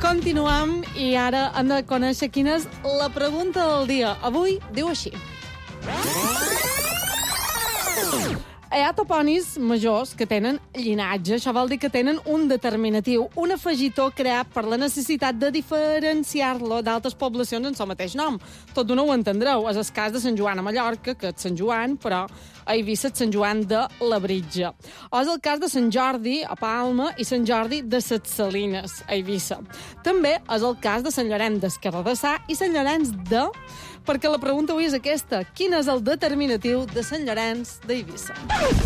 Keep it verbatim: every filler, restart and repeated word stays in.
Continuem i ara hem de conèixer quina és la pregunta del dia. Avui diu així. Hi ha toponis majors que tenen llinatge. Això vol dir que tenen un determinatiu, un afegitó creat per la necessitat de diferenciar-lo d'altres poblacions en el mateix nom. Tot d'una ho entendreu. És el cas de Sant Joan a Mallorca, que és Sant Joan, però a Eivissa és Sant Joan de la Britja. O és el cas de Sant Jordi a Palma i Sant Jordi de Ses Salines, a Eivissa. També és el cas de Sant Llorenç d'Escardassà i Sant Llorenç de... Perquè la pregunta avui és aquesta. Quin és el determinatiu de Sant Llorenç d'Eivissa?